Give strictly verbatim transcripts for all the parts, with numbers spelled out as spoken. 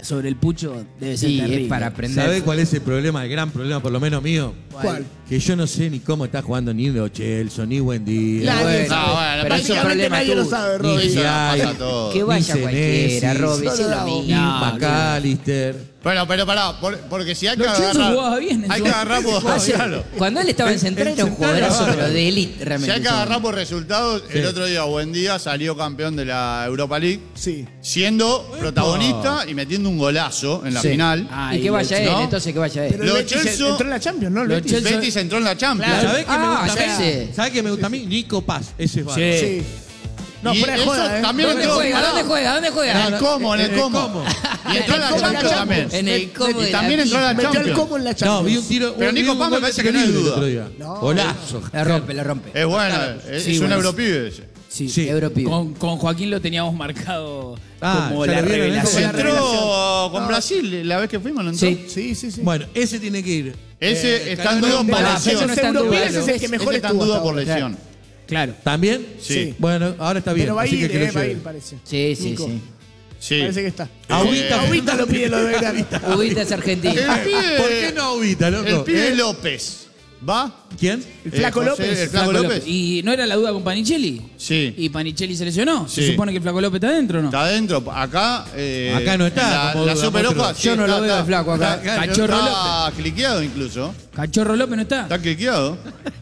sobre el pucho debe ser Sí, terrible. es para aprender. ¿Sabés cuál es el problema, el gran problema, por lo menos mío? ¿Cuál? Que yo no sé ni cómo está jugando ni Lo Celso, ni Buen Día. Nadie bueno, sabe. no, bueno, pero pero es un Prácticamente problema nadie lo tuyo. sabe, Ni Robbie. Eso Giai, pasa todo. Que vaya ni cualquiera, Senesi, Robbie, si es lo Solo ni mismo. No, McAllister. Bueno, pero pará, por- porque si hay que Lo Celso agarrar. jugaba bien en Hay su- que agarrar por. Hace- claro. Cuando él estaba en Central En era un Central jugadorazo, era pero bárbaro. de elite Si realmente. hay que agarrar por resultados, Sí. el otro día Buendía salió campeón de la Europa League, Sí. siendo protagonista y metiendo un golazo en la Sí. final. Ay, Y que vaya él, ¿no? entonces que vaya él. Pero el Lo Betis Celso- entró en la Champions, ¿no? El Lo Betis. Celso- Betis entró en la Champions. Claro. ¿Sabés qué Ah, me gusta a ya mí? sé. ¿Sabés qué me gusta a mí? Nico Paz, ese es bárbaro. Sí. Sí. No, Y fuera de eso joda, ¿eh? también ¿Dónde entró- juega? pará. ¿Dónde juega? ¿Dónde En juega? el Como, en el Como. Y entró en la Como en la Champions también. Champions. En el Como Y de la también entró en la Metió el Champions. como en la Champions. No, vi un tiro. Pero un- Nico vi un Paz me gol parece de que no hay Libre el duda. otro día. No. Golazo. La rompe, la rompe. Es bueno, es, Sí, es un bueno. europibe ese. Sí. Sí. Europeo. Con, con Joaquín lo teníamos marcado Ah, como ¿ya la lo vieron eso? revelación. La Entró con Brasil la vez que fuimos, ¿no entró? Sí. Sí, sí, sí. Bueno, ese tiene que ir. Ese Eh, está en Calderón duda por Balá. Ah, pero lesión. no está en duda. europeos es el que mejor Ese está en estuvo duda hasta por ahora. lesión. Claro. ¿También? Sí. Bueno, ahora está bien. Pero va a así ir, que que eh, lo va a lleve. ir, parece. Sí, sí, Nico. sí. Sí. Parece que está. Agüita. Agüita lo pide lo de Belgrano. Ubita es argentino. El pibe- ¿Por qué no Agüita, loco? El pibe ¿Eh? López. ¿Va? ¿Quién? El Flaco Eh, José, López. El Flaco López. ¿Y no era la duda con Panichelli? Sí. ¿Y Panichelli se lesionó? ¿Se Sí. supone que el Flaco López está adentro o no? Está adentro. Acá. eh, Acá no está, en La, como la duda, Super otro. Opa, sí, Yo no está, lo veo está. al Flaco acá. Está, Cachorro está cliqueado incluso. ¿Cachorro López no está? Está cliqueado.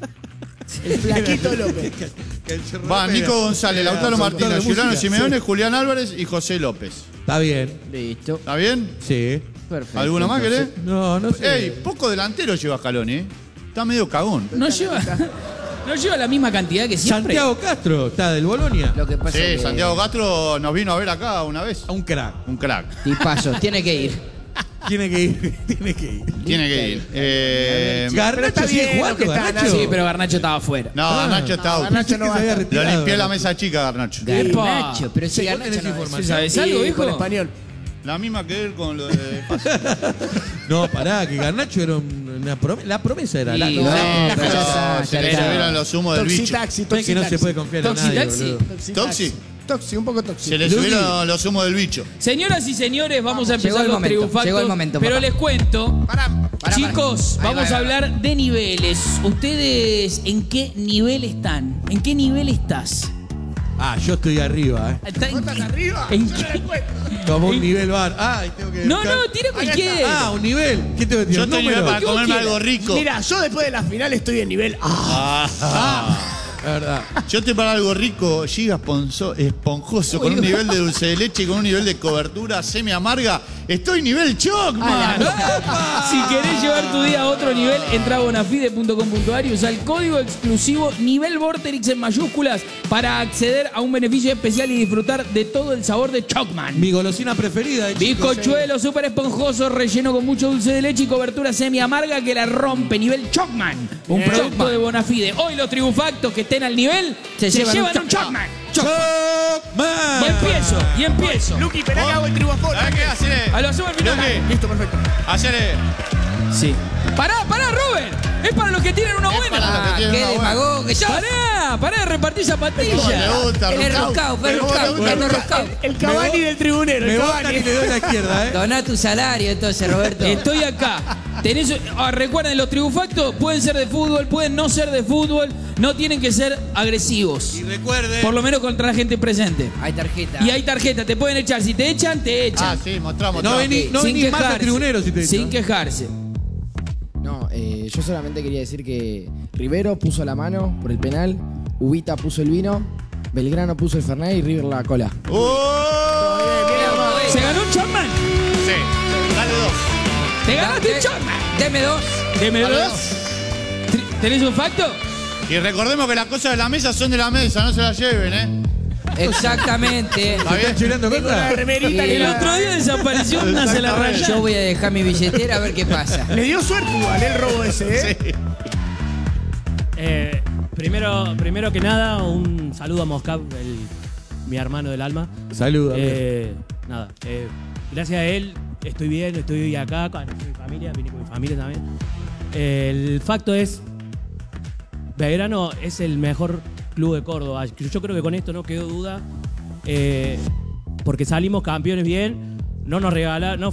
El Flaquito López. Va Nico González, Lautaro Productor de Martínez, Juliano música, Simeone, Julián Álvarez y José López. Está bien. Listo. ¿Está bien? Sí. Perfecto. ¿Alguno más querés? No, no sé. Ey, poco delantero lleva Scaloni, ¿eh? Está medio cagón. No lleva, no lleva la misma cantidad que siempre. Santiago Castro, está del Bolonia. Lo que pasa Sí, es que... Santiago Castro nos vino a ver acá una vez. Un crack. Un crack. Tipazo, tiene que ir. Tiene que ir. Tiene que ir. Tiene que ir. Eh, Garnacho está sigue bien jugando, lo que está, Garnacho. Sí, pero Garnacho estaba afuera. no, Garnacho está out. Garnacho no Se va a había estar. Lo retirado, limpié la Garnacho. mesa chica, Garnacho. Garnacho, pero si Sí, vos Garnacho tenés no es. información. ¿Sabes Sí, algo, hijo? con español. La misma que él con lo de. No, pará, que Garnacho era un- una promesa. La promesa era la. Sí, no, no, la- pero la- ya está, se ya le está. subieron los humos del Toxi bicho. taxi, Es toxi que no se taxi. puede confiar en Toxi nadie, taxi. boludo. Toxi ¿Toxi? taxi. Toxi, un poco toxi. Se le Luqui. subieron los humos del bicho. Señoras y señores, vamos a Llegó empezar el los momento, tribufactos. llegó el momento, pero papá. les cuento, Pará. Pará, chicos, pará. Ahí vamos va, a ahí va. hablar de niveles. ¿Ustedes en qué nivel están? ¿En qué nivel estás? Ah, yo estoy arriba, ¿eh? ¿Está en ¿Vos estás qué- arriba? en Yo qué- no la encuentro. Como un nivel bar. Ah, y tengo que. No, buscar- no, tira cualquiera. Ah, un nivel. ¿Qué te voy a tirar? Yo ¿Un estoy nivel número? para comerme algo rico. Mira, yo después de la final estoy en nivel A. Ah. La verdad. Yo estoy para algo rico, giga esponso- esponjoso, con un nivel de dulce de leche y con un nivel de cobertura semi amarga. Estoy nivel Chocman. Si querés llevar tu día a otro nivel, entra a bonafide punto com punto ar y usa el código exclusivo nivel Vorterix en mayúsculas para acceder a un beneficio especial y disfrutar de todo el sabor de Chocman. Mi golosina preferida, de chicos. Bizcochuelo súper esponjoso, relleno con mucho dulce de leche y cobertura semi amarga que la rompe. Nivel Chocman, un Bien. producto Chocman. de Bonafide. Hoy los tribufactos que estén al nivel se, Se llevan, llevan un un Chocman. Chocman. Y empiezo, y empiezo. Luqui, esperá que hago el tribufón. ¿Sabes qué? Hacele. A lo hacemos al final. Luqui, Listo, perfecto. hacele. Sí. Pará, pará, Robert. Es para los que tienen una Es buena. para los que Ah, tienen qué una buena. demagogo que sos. Pará, pará de repartir ¿Cómo le zapatillas. gusta, Él es Ruscau? Ruscau, fue Pero ¿cómo le Ruscau, gusta ganó Ruscau? Ruscau. El Cavani del tribunero. Me El botan Cavani. y le doy a la izquierda, ¿eh? Doná tu salario entonces, Roberto. Estoy acá. Tenés, ah, recuerden, los tribufactos pueden ser de fútbol, pueden no ser de fútbol, no tienen que ser agresivos. Y recuerde. Por lo menos contra la gente presente. Hay tarjeta. Y hay tarjeta, te pueden echar. Si te echan, te echan. Ah, sí, mostramos. No vení, no Sin venís más quejarse. a tribunero si te Sin echan. quejarse. No, eh, yo solamente quería decir que Rivero puso la mano por el penal, Ubita puso el vino, Belgrano puso el Fernet y River la cola. ¡Oh! ¿Se ganó un Chapman? Sí, dale dos. ¿Te ganaste Dame- un Chapman? Deme dos. Deme Dale dos. Tri- ¿Tenés un facto? Y recordemos que las cosas de la mesa son de la mesa, no se las lleven, ¿eh? Exactamente. ¿Está bien? ¿Chilando Tengo una contra? remerita Sí. que El la- otro día desapareció una se la Yo rayó. voy a dejar mi billetera a ver qué pasa. Le dio suerte igual el robo ese, ¿eh? Sí. Eh, primero, primero que nada, un saludo a Moscap, el- mi hermano del alma. Saludos. Eh, nada, eh, gracias a él estoy bien, estoy acá con mi familia, vine con mi familia también. Eh, el facto es, Belgrano es el mejor club de Córdoba. Yo creo que con esto no quedó duda, eh, porque salimos campeones bien, no nos regalaron, no